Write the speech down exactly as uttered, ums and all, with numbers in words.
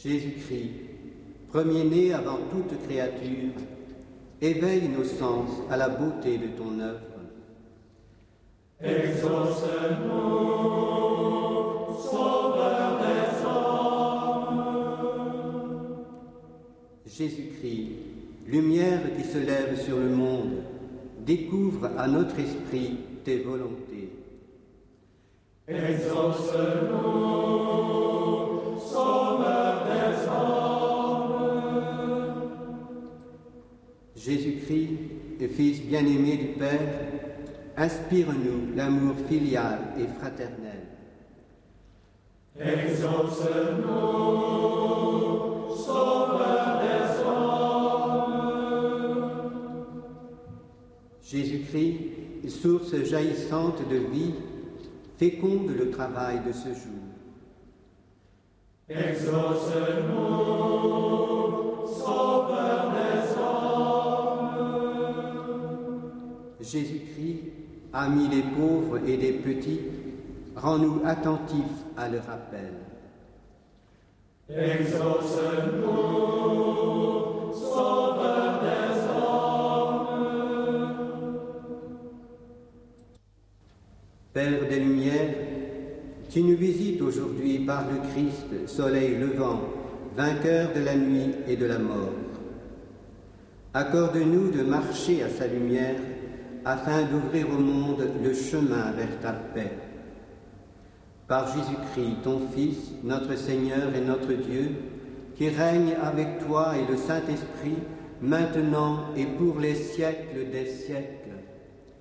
Jésus-Christ, premier-né avant toute créature, éveille nos sens à la beauté de ton œuvre. Exauce-nous, Sauveur des hommes. Jésus-Christ, lumière qui se lève sur le monde, découvre à notre esprit tes volontés. Exauce-nous, Sauveur des hommes. Jésus-Christ, Fils bien-aimé du Père, inspire-nous l'amour filial et fraternel. Exauce-nous, Sauveur des hommes. Jésus-Christ, source jaillissante de vie, féconde le travail de ce jour. Exauce-nous, Sauveur des hommes. Jésus-Christ, ami des pauvres et des petits, rends-nous attentifs à leur appel. Exauce-nous, Sauveur des hommes. Père des Lumières, qui nous visites aujourd'hui par le Christ, soleil levant, vainqueur de la nuit et de la mort, accorde-nous de marcher à sa lumière afin d'ouvrir au monde le chemin vers ta paix. Par Jésus-Christ, ton Fils, notre Seigneur et notre Dieu, qui règne avec toi et le Saint-Esprit, maintenant et pour les siècles des siècles.